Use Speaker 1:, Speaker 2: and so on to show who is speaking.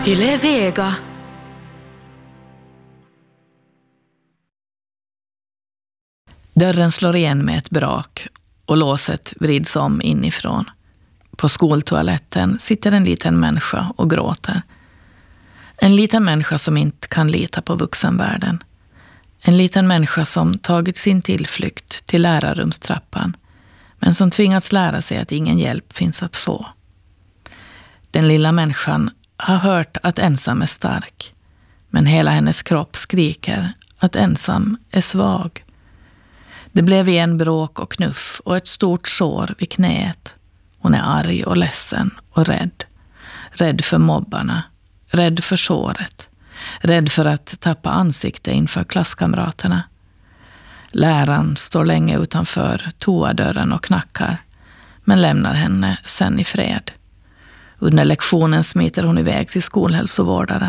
Speaker 1: Yle Vega. Dörren slår igen med ett brak och låset vrids om inifrån. På skoltoaletten sitter en liten människa och gråter. En liten människa som inte kan lita på vuxenvärlden. En liten människa som tagit sin tillflykt till lärarrumstrappan, men som tvingats lära sig att ingen hjälp finns att få. Den lilla människan har hört att ensam är stark, men hela hennes kropp skriker att ensam är svag. Det blev igen bråk och knuff och ett stort sår vid knät. Hon är arg och ledsen och rädd. Rädd för mobbarna, rädd för såret, rädd för att tappa ansikte inför klasskamraterna. Läraren står länge utanför toadörren och knackar, men lämnar henne sen i fred. Under lektionen smiter hon iväg till skolhälsovårdaren.